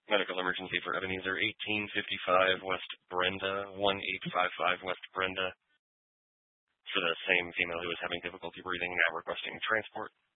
Medical emergency for Ebenezer, 1855 West Brenda, 1855 West Brenda. For the same female who was having difficulty breathing, now requesting transport.